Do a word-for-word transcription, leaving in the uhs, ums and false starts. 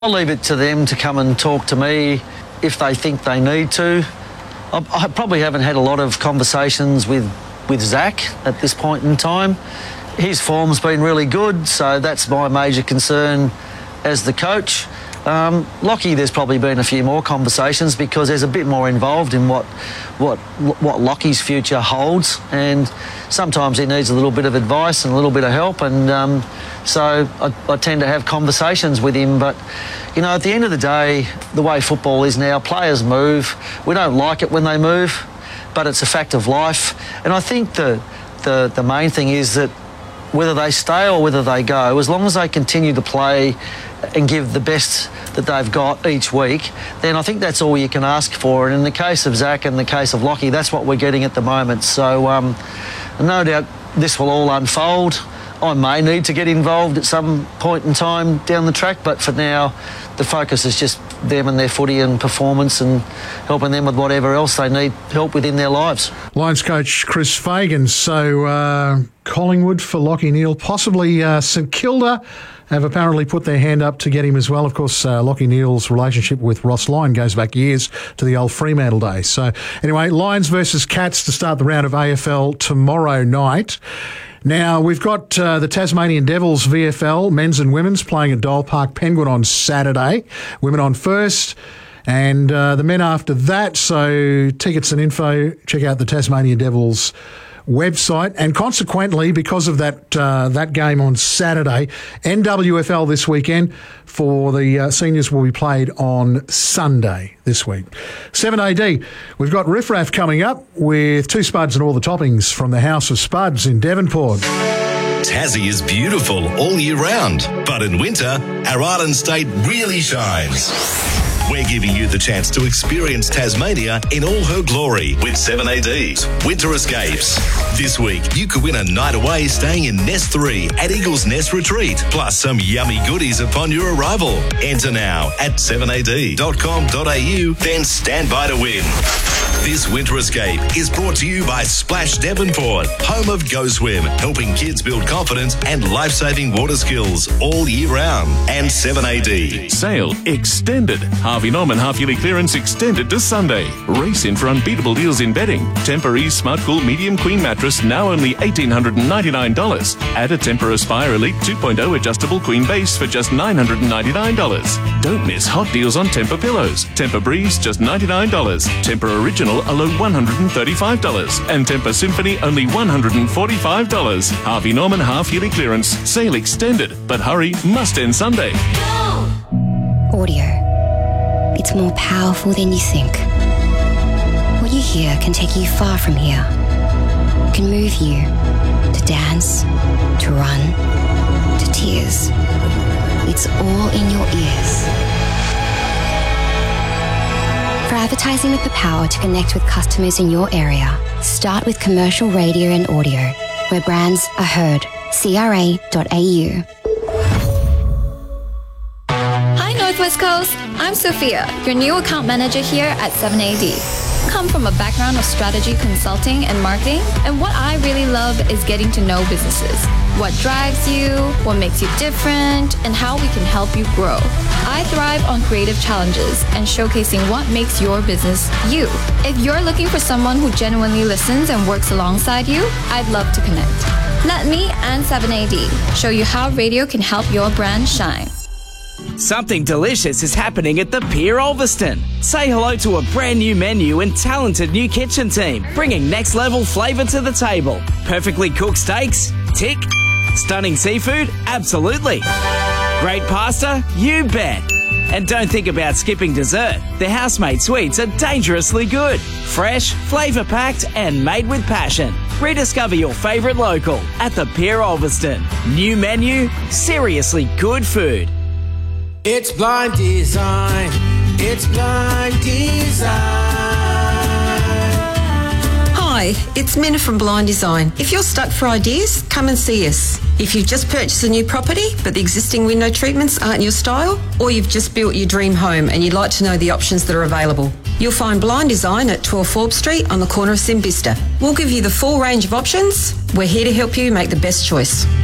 I'll leave it to them to come and talk to me if they think they need to. I, I probably haven't had a lot of conversations with, with Zach at this point in time. His form's been really good, so that's my major concern as the coach. Um, Lockie, there's probably been a few more conversations because there's a bit more involved in what what what Lockie's future holds, and sometimes he needs a little bit of advice and a little bit of help, and um, so I, I tend to have conversations with him. But you know, at the end of the day, the way football is now, players move. We don't like it when they move, but it's a fact of life. And I think the the, the main thing is that whether they stay or whether they go, as long as they continue to play and give the best that they've got each week, then I think that's all you can ask for. And in the case of Zach and the case of Lockie, that's what we're getting at the moment. So um, no doubt this will all unfold. I may need to get involved at some point in time down the track, but for now, the focus is just them and their footy and performance and helping them with whatever else they need help with in their lives. Lions coach Chris Fagan. So uh, Collingwood for Lachie Neale, possibly uh, St Kilda have apparently put their hand up to get him as well. Of course, uh, Lachie Neale's relationship with Ross Lyon goes back years to the old Fremantle days. So anyway, Lions versus Cats to start the round of A F L tomorrow night. Now, we've got uh, the Tasmanian Devils V F L, men's and women's, playing at Dole Park Penguin on Saturday. Women on first, and uh, the men after that. So tickets and info, check out the Tasmanian Devils website. And consequently, because of that uh, that game on Saturday, N W F L this weekend for the uh, seniors will be played on Sunday this week. seven A D, we've got Riff Raff coming up with two spuds and all the toppings from the House of Spuds in Devonport. Tassie is beautiful all year round, but in winter, our island state really shines. We're giving you the chance to experience Tasmania in all her glory with seven A D's Winter Escapes. This week, you could win a night away staying in Nest three at Eagle's Nest Retreat, plus some yummy goodies upon your arrival. Enter now at seven A D dot com dot A U, then stand by to win. This Winter Escape is brought to you by Splash Devonport, home of Go Swim, helping kids build confidence and life-saving water skills all year round. And seven A D. Sale extended. Harvey Norman half-yearly clearance extended to Sunday. Race in for unbeatable deals in bedding. Tempur Smart Cool Medium Queen Mattress now only one thousand eight hundred ninety-nine dollars. Add a Tempur Aspire Elite two point oh adjustable queen base for just nine hundred ninety-nine dollars. Don't miss hot deals on Tempur pillows. Tempur Breeze just ninety-nine dollars. Tempur Original only one hundred thirty-five dollars. And Tempur Symphony only one hundred forty-five dollars. Harvey Norman half-yearly clearance. Sale extended. But hurry, must end Sunday. Audio. It's more powerful than you think. What you hear can take you far from here. It can move you to dance, to run, to tears. It's all in your ears. For advertising with the power to connect with customers in your area, start with commercial radio and audio, where brands are heard. C R A dot A U. Hi Northwest Coast, I'm Sophia, your new account manager here at seven A D. Come from a background of strategy consulting and marketing, and what I really love is getting to know businesses. What drives you, what makes you different, and how we can help you grow. I thrive on creative challenges and showcasing what makes your business you. If you're looking for someone who genuinely listens and works alongside you, I'd love to connect. Let me and seven A D show you how radio can help your brand shine. Something delicious is happening at the Pier Ulverston. Say hello to a brand new menu and talented new kitchen team, bringing next level flavour to the table. Perfectly cooked steaks? Tick. Stunning seafood? Absolutely. Great pasta? You bet. And don't think about skipping dessert. The housemade sweets are dangerously good. Fresh, flavour-packed and made with passion. Rediscover your favourite local at the Pier Ulverston. New menu, seriously good food. It's Blind Design. It's Blind Design. Hi, it's Minna from Blind Design. If you're stuck for ideas, come and see us. If you've just purchased a new property, but the existing window treatments aren't your style, or you've just built your dream home and you'd like to know the options that are available, you'll find Blind Design at twelve Forbes Street on the corner of Simbista. We'll give you the full range of options. We're here to help you make the best choice.